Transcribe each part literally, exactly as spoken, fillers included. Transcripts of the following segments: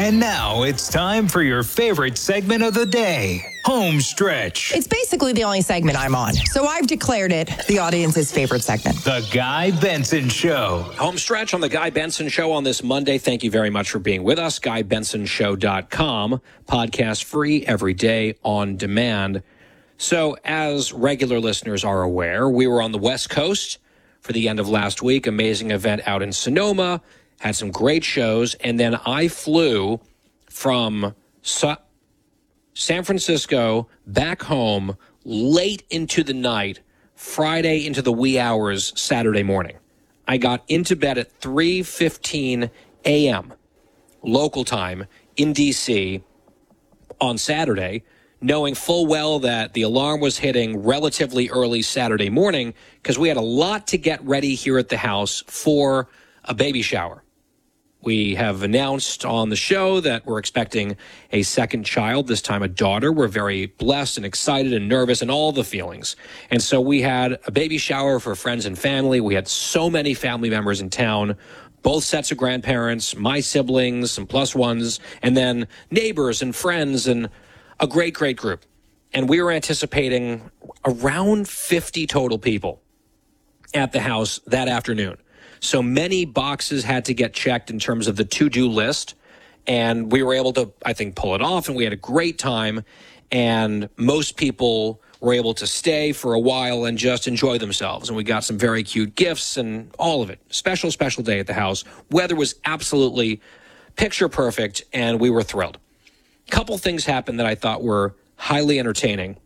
And now it's time for your favorite segment of the day, Home Stretch. It's basically the only segment I'm on, so I've declared it the audience's favorite segment. The Guy Benson Show. Home Stretch on The Guy Benson Show on this Monday. Thank you very much for being with us. guy benson show dot com. Podcast free every day on demand. So, as regular listeners are aware, we were on the West Coast for the end of last week. Amazing event out in Sonoma. Had some great shows. And then I flew from Sa- San Francisco back home late into the night, Friday into the wee hours, Saturday morning. I got into bed at three fifteen a.m. local time in D C on Saturday, knowing full well that the alarm was hitting relatively early Saturday morning because we had a lot to get ready here at the house for a baby shower. We have announced on the show that we're expecting a second child, this time a daughter. We're very blessed and excited and nervous and all the feelings. And so we had a baby shower for friends and family. We had so many family members in town, both sets of grandparents, my siblings, some plus ones, and then neighbors and friends and a great, great group. And we were anticipating around fifty total people at the house that afternoon. So many boxes had to get checked in terms of the to-do list, and we were able to, I think, pull it off, and we had a great time, and most people were able to stay for a while and just enjoy themselves, and we got some very cute gifts and all of it. Special, special day at the house. Weather was absolutely picture perfect, and we were thrilled. A couple things happened that I thought were highly entertaining.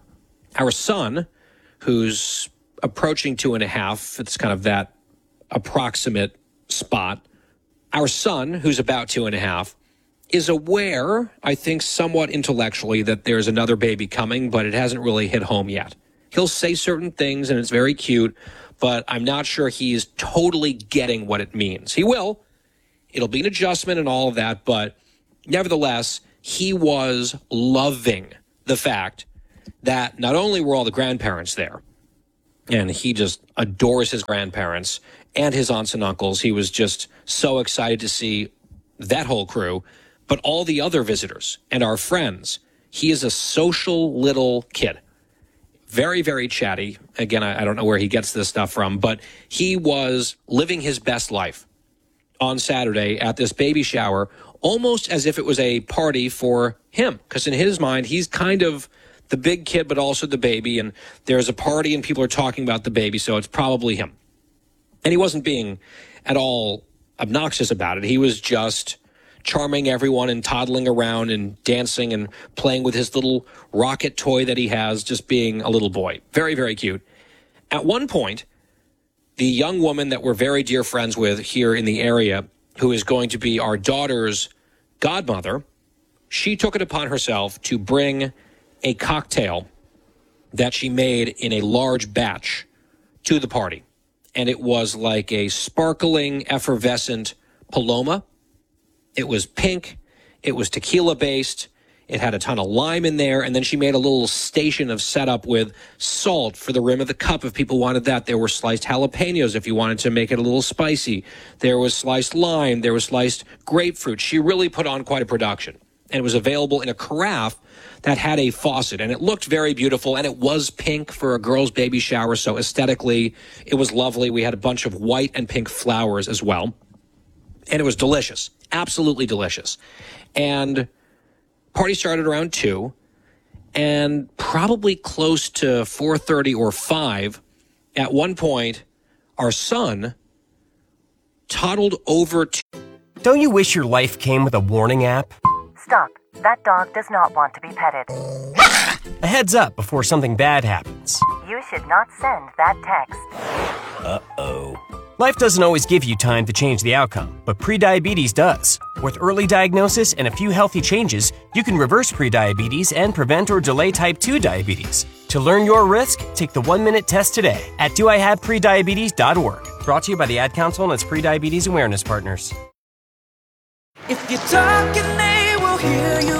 Our son, who's approaching two and a half, it's kind of that approximate spot. Our son, who's about two and a half, is aware, I think somewhat intellectually, that there's another baby coming, but it hasn't really hit home yet. He'll say certain things, and it's very cute, but I'm not sure he's totally getting what it means. He will. It'll be an adjustment and all of that, but nevertheless, he was loving the fact that not only were all the grandparents there, and he just adores his grandparents and his aunts and uncles. He was just so excited to see that whole crew, but all the other visitors and our friends. He is a social little kid. Very, very chatty. Again, I, I don't know where he gets this stuff from, but he was living his best life on Saturday at this baby shower, almost as if it was a party for him. Because in his mind, he's kind of the big kid, but also the baby, and there's a party and people are talking about the baby, so it's probably him. And he wasn't being at all obnoxious about it. He was just charming everyone and toddling around and dancing and playing with his little rocket toy that he has, just being a little boy. Very, very cute. At one point, the young woman that we're very dear friends with here in the area, who is going to be our daughter's godmother, she took it upon herself to bring a cocktail that she made in a large batch to the party. And it was like a sparkling, effervescent Paloma. It was pink. It was tequila-based. It had a ton of lime in there. And then she made a little station of setup with salt for the rim of the cup if people wanted that. There were sliced jalapenos if you wanted to make it a little spicy. There was sliced lime. There was sliced grapefruit. She really put on quite a production. And it was available in a carafe that had a faucet, and it looked very beautiful, and it was pink for a girl's baby shower, so aesthetically, it was lovely. We had a bunch of white and pink flowers as well, and it was delicious, absolutely delicious. And party started around two, and probably close to four thirty or five, at one point, our son toddled over to... Don't you wish your life came with a warning app? Stop. That dog does not want to be petted. A heads up before something bad happens. You should not send that text. Uh-oh. Life doesn't always give you time to change the outcome, but prediabetes does. With early diagnosis and a few healthy changes, you can reverse prediabetes and prevent or delay type two diabetes. To learn your risk, take the one-minute test today at do I have prediabetes dot org. Brought to you by the Ad Council and its prediabetes awareness partners. If you're talking, they will hear you.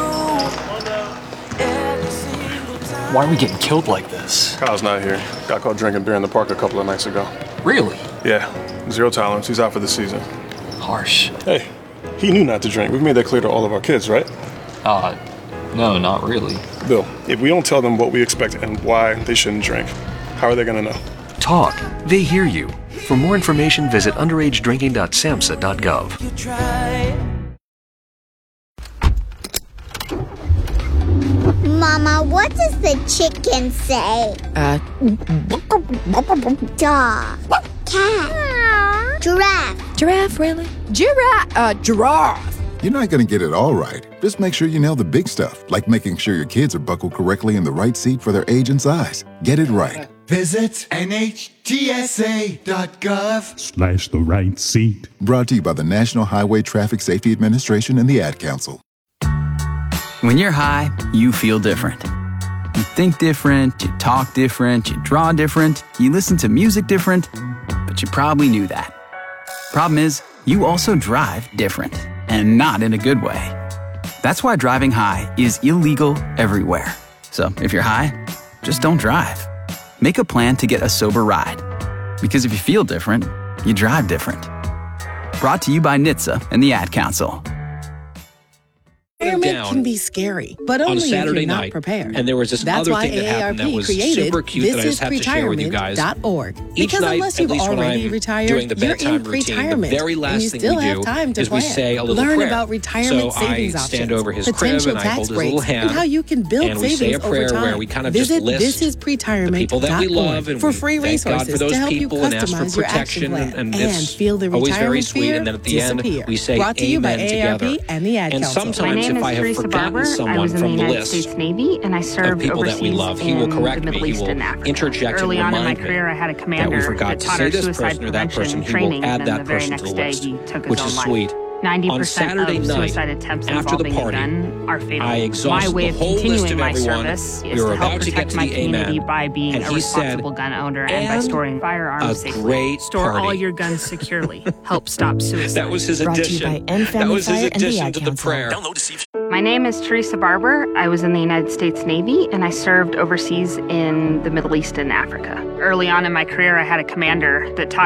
Why are we getting killed like this? Kyle's not here. Got caught drinking beer in the park a couple of nights ago. Really? Yeah. Zero tolerance. He's out for the season. Harsh. Hey, He knew not to drink. We've made that clear to all of our kids, right? Uh, no, not really. Bill, if we don't tell them what we expect and why they shouldn't drink, how are they going to know? Talk. They hear you. For more information, visit underage drinking dot samhsa dot gov. You try. Mama, what does the chicken say? Uh, Dog. Cat. Giraffe. giraffe, really? Giraffe, uh, giraffe. You're not going to get it all right. Just make sure you nail the big stuff, like making sure your kids are buckled correctly in the right seat for their age and size. Get it right. Visit N H T S A dot gov slash the right seat. Brought to you by the National Highway Traffic Safety Administration and the Ad Council. When you're high, you feel different. You think different, you talk different, you draw different, you listen to music different, but you probably knew that. Problem is, you also drive different, and not in a good way. That's why driving high is illegal everywhere. So if you're high, just don't drive. Make a plan to get a sober ride. Because if you feel different, you drive different. Brought to you by N H T S A and the Ad Council. Retirement can be scary, but only on if Saturday you're not night, prepared. and there was this That's other why thing that happened that was super cute that I just have to share with you guys. Org. Each Because night, unless at you've least when already I'm retired, doing the you're bedtime in routine, retirement, the very and last you thing still we have do time to is we plan. say a little Learn prayer. about retirement so savings I options, stand over his crib potential and I tax hold his breaks, little hand, and how you can build and we savings say a prayer over time. where we kind of Visit just list this is retirement the people that we love and for we free thank God resources for those to help you people and ask for customize your action protection, plan and, and and it's feel the always very retirement sweet. fear And then at the end, disappear. we say Brought to you by amen A A R P together. and the Ad And Council. sometimes if I have Teresa forgotten Barber. I someone was in from the the United list States Navy, and I of served people that we overseas love, he will in correct the me. Middle He East will and Africa. interject Early and on in my remind me career, I had a that commander we forgot that to taught say our this suicide person or that prevention person. He training, will add and then that the very person to next the day list, he took his which own is life. sweet. ninety On percent Saturday of night, suicide attempts after the involving party, a gun are fatal. I exhausted My way the of whole list continuing of my everyone. service We is were to help about to get protect to my the community amen, by being and a he responsible said, gun owner and by "And storing firearms a safely. great Store party." all your guns securely. Help stop suicide. That was his Brought to you addition. by End That Family was his Fire and the addition Ad to the Council. prayer. My name is Teresa Barber. I was in the United States Navy, and I served overseas in the Middle East and Africa. Early on in my career, I had a commander that taught